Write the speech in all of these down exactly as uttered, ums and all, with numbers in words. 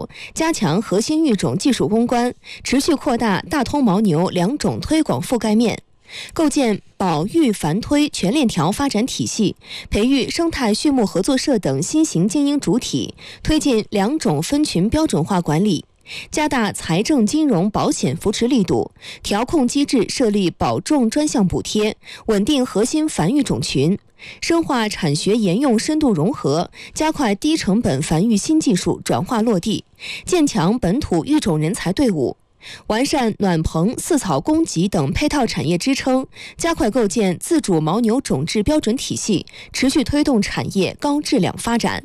加强核心育种技术攻关，持续扩大大通牦牛两种推广覆盖面，构建保育繁推全链条发展体系，培育生态畜牧合作社等新型经营主体，推进两种分群标准化管理，加大财政金融保险扶持力度，调控机制设立保种专项补贴，稳定核心繁育种群，深化产学研用深度融合，加快低成本繁育新技术转化落地，建强本土育种人才队伍，完善暖棚、饲草供给等配套产业支撑，加快构建自主牦牛种质标准体系，持续推动产业高质量发展。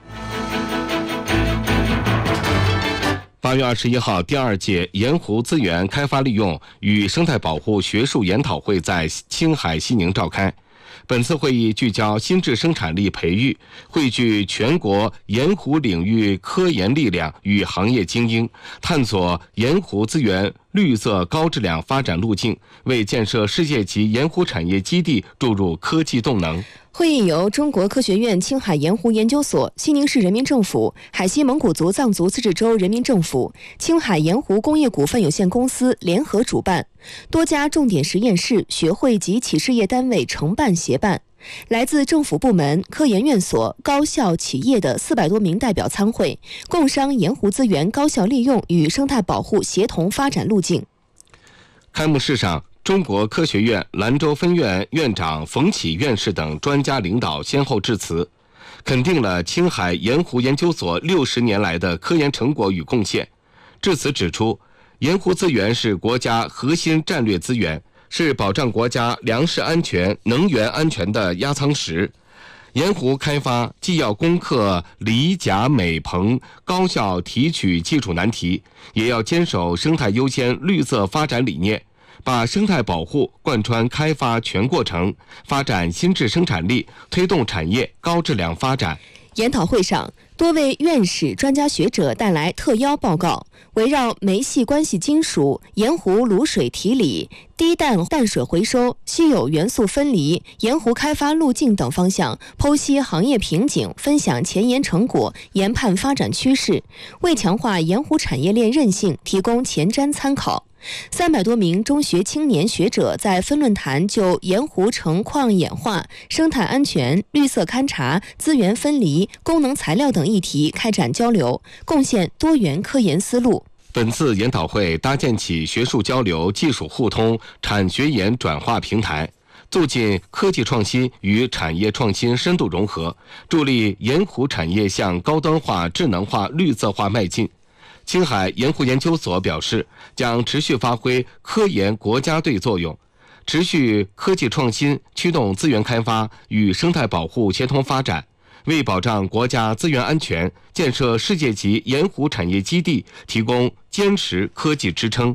八月二十一号，第二届盐湖资源开发利用与生态保护学术研讨会在青海西宁召开。本次会议聚焦新质生产力培育，汇聚全国盐湖领域科研力量与行业精英，探索盐湖资源绿色高质量发展路径，为建设世界级盐湖产业基地注入科技动能。 会议由中国科学院青海盐湖研究所、西宁市人民政府、海西蒙古族藏族自治州人民政府、青海盐湖工业股份有限公司联合主办，多家重点实验室、学会及企事业单位承办协办。来自政府部门、科研院所、高校、企业的四百多名代表参会，共商盐湖资源高效利用与生态保护协同发展路径。 开幕式上，中国科学院兰州分院院长冯启院士等专家领导先后致辞，肯定了青海盐湖研究所六十年来的科研成果与贡献。致辞指出，盐湖资源是国家核心战略资源，是保障国家粮食安全、能源安全的压舱石。盐湖开发既要攻克离甲镁硼高效提取技术难题，也要坚守生态优先、绿色发展理念，把生态保护贯穿开发全过程，发展新质生产力，推动产业高质量发展。 研讨会上，多位院士、专家学者带来特邀报告，围绕煤系关系金属、盐湖卤水提理、低氮淡水回收、稀有元素分离、盐湖开发路径等方向，剖析行业瓶颈，分享前沿成果，研判发展趋势，为强化盐湖产业链韧性提供前瞻参考。三百多名中学青年学者在分论坛就盐湖成矿演化、生态安全、绿色勘察、资源分离、功能材料等议题开展交流，贡献多元科研思路。 本次研讨会搭建起学术交流、技术互通、产学研转化平台，促进科技创新与产业创新深度融合，助力盐湖产业向高端化、智能化、绿色化迈进。青海盐湖研究所表示，将持续发挥科研国家队作用，持续科技创新，驱动资源开发与生态保护协同发展，为保障国家资源安全、建设世界级盐湖产业基地提供坚实科技支撑。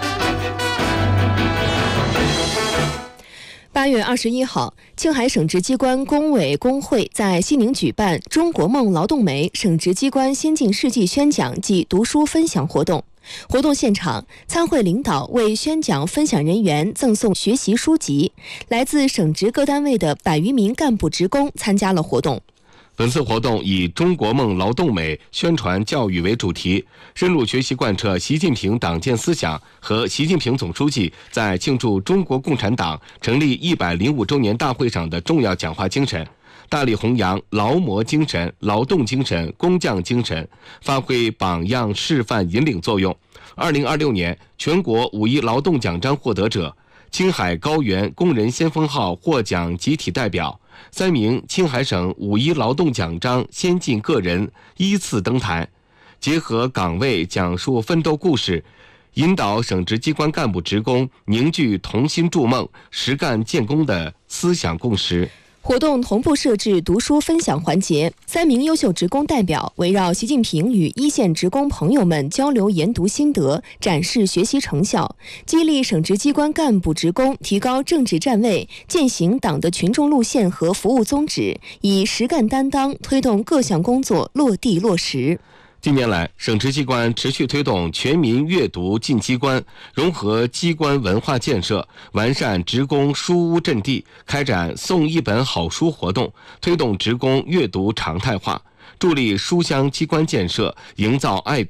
八月二十一号，青海省直机关工委工会在西宁举办中国梦劳动美省直机关先进事迹宣讲暨读书分享活动。活动现场，参会领导为宣讲分享人员赠送学习书籍，来自省直各单位的百余名干部职工参加了活动。 本次活动以中国梦劳动美宣传教育为主题，深入学习贯彻习近平党建思想和习近平总书记在庆祝中国共产党成立一百零五周年大会上的重要讲话精神，大力弘扬劳模精神、劳动精神、工匠精神，发挥榜样示范引领作用。二零二六年全国五一劳动奖章获得者，青海高原工人先锋号获奖集体代表，三名青海省五一劳动奖章先进个人依次登台，结合岗位讲述奋斗故事，引导省直机关干部职工凝聚同心筑梦、实干建功的思想共识。 活动同步设置读书分享环节，三名优秀职工代表围绕习近平与一线职工朋友们交流研读心得，展示学习成效，激励省直机关干部职工提高政治站位，践行党的群众路线和服务宗旨，以实干担当推动各项工作落地落实。 近年来，省直机关持续推动全民阅读进机关，融合机关文化建设，完善职工书屋阵地，开展送一本好书活动，推动职工阅读常态化，助力书香机关建设，营造爱